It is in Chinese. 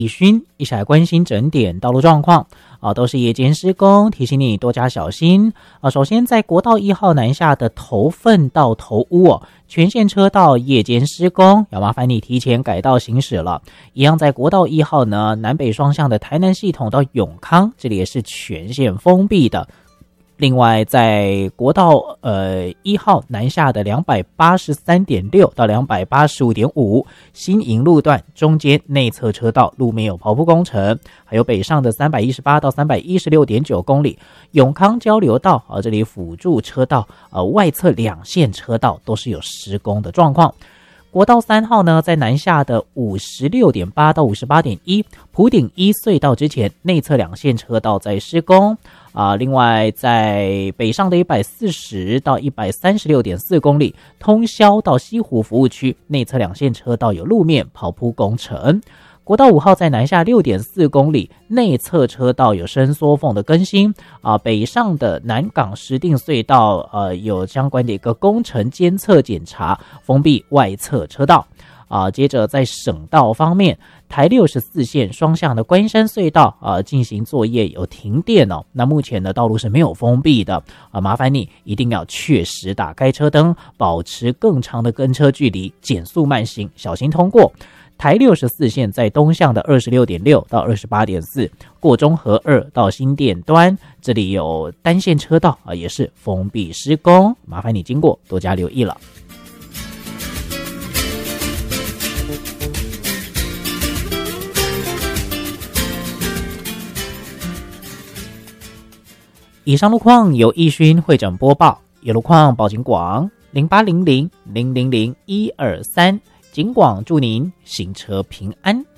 以勋一起来关心整点道路状况都是夜间施工，提醒你多加小心首先在国道1号南下的头份到头屋全线车道夜间施工，要麻烦你提前改道行驶了。一样在国道1号呢，南北双向的台南系统到永康，这里也是全线封闭的。另外在国道1号南下的 283.6 到 285.5 新营路段中间内侧车道路面有刨铺工程，还有北上的318到 316.9 公里永康交流道这里辅助车道外侧两线车道都是有施工的状况。国道3号呢，在南下的 56.8 到 58.1 埔顶一隧道之前内侧两线车道在施工另外在北上的140到 136.4 公里通霄到西湖服务区内侧两线车道有路面刨铺工程。国道5号在南下 6.4 公里内侧车道有伸缩缝的更新北上的南港石碇隧道有相关的一个工程监测检查，封闭外侧车道接着在省道方面，台64线双向的观音山隧道进行作业有停电那目前的道路是没有封闭的麻烦你一定要确实打开车灯，保持更长的跟车距离，减速慢行，小心通过。台64线在东向的 26.6 到 28.4 过中和2到新店端，这里有单线车道也是封闭施工，麻烦你经过多加留意了。以上路况由义勋会诊播报，有路况报警广0800 000 123，警广祝您行车平安。